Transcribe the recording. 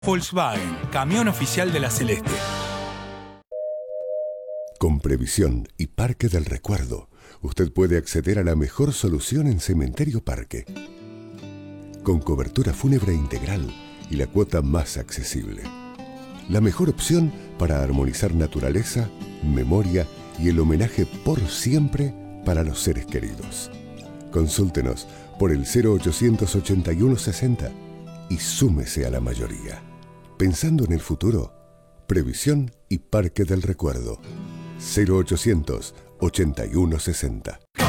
Volkswagen, camión oficial de la Celeste. Con Previsión y Parque del Recuerdo, usted puede acceder a la mejor solución en Cementerio Parque. Con cobertura fúnebre integral y la cuota más accesible. La mejor opción para armonizar naturaleza, memoria y el homenaje por siempre para los seres queridos. Consúltenos por el 0800 81 60 y súmese a la mayoría. Pensando en el futuro, Previsión y Parque del Recuerdo. 0800 81 60.